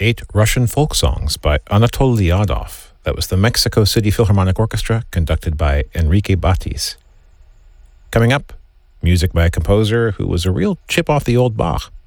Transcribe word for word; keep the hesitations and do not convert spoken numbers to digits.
eight Russian folk songs by Anatol Lyadov. That was the Mexico City Philharmonic Orchestra, conducted by Enrique Batis. Coming up, music by a composer who was a real chip off the old Bach.